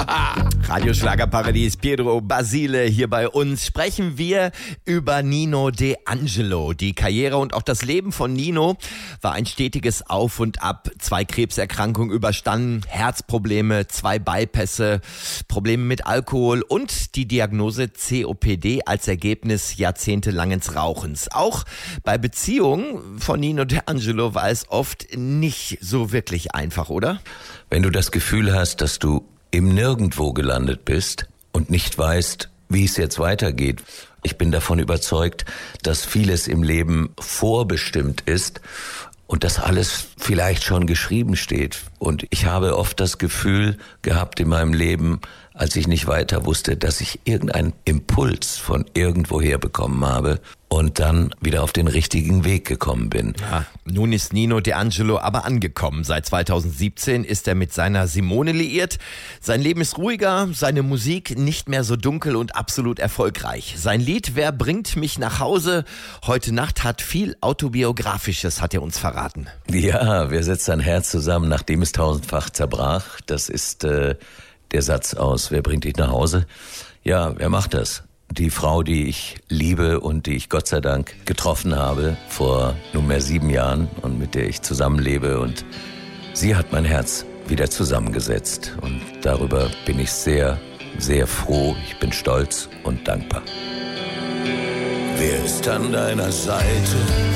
Radioschlagerparadies, Pietro Basile hier bei uns. Sprechen wir über Nino D'Angelo. Die Karriere und auch das Leben von Nino war ein stetiges Auf und Ab. 2 Krebserkrankungen überstanden, Herzprobleme, 2 Bypässe, Probleme mit Alkohol und die Diagnose COPD als Ergebnis jahrzehntelangen Rauchens. Auch bei Beziehungen von Nino D'Angelo war es oft nicht so wirklich einfach, oder? Wenn du das Gefühl hast, dass du im Nirgendwo gelandet bist und nicht weißt, wie es jetzt weitergeht. Ich bin davon überzeugt, dass vieles im Leben vorbestimmt ist und dass alles vielleicht schon geschrieben steht. Und ich habe oft das Gefühl gehabt in meinem Leben, als ich nicht weiter wusste, dass ich irgendeinen Impuls von irgendwoher bekommen habe und dann wieder auf den richtigen Weg gekommen bin. Ja, nun ist Nino D'Angelo aber angekommen. Seit 2017 ist er mit seiner Simone liiert. Sein Leben ist ruhiger, seine Musik nicht mehr so dunkel und absolut erfolgreich. Sein Lied Wer bringt mich nach Hause heute Nacht hat viel Autobiografisches, hat er uns verraten. Ja, wer setzt sein Herz zusammen, nachdem es tausendfach zerbrach? Das ist der Satz aus Wer bringt dich nach Hause? Ja, wer macht das? Die Frau, die ich liebe und die ich Gott sei Dank getroffen habe vor nunmehr 7 Jahren und mit der ich zusammenlebe, und sie hat mein Herz wieder zusammengesetzt und darüber bin ich sehr, sehr froh. Ich bin stolz und dankbar. Wer ist an deiner Seite?